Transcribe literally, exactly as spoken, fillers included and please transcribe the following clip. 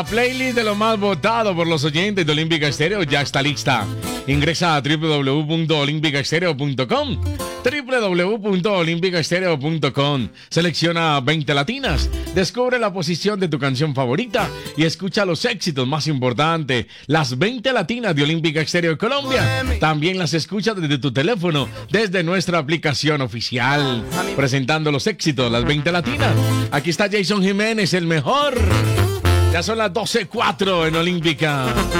Playlist de lo más votado por los oyentes de Olímpica Estéreo ya está lista. Ingresa a doble u doble u doble u punto olímpica estéreo punto com, doble u doble u doble u punto olímpica estéreo punto com. Selecciona veinte latinas, descubre la posición de tu canción favorita y escucha los éxitos más importantes. Las veinte latinas de Olímpica Estéreo Colombia también las escuchas desde tu teléfono, desde nuestra aplicación oficial, presentando los éxitos, las veinte latinas. Aquí está Jason Jiménez, el mejor. Ya son las doce cuatro en Olímpica.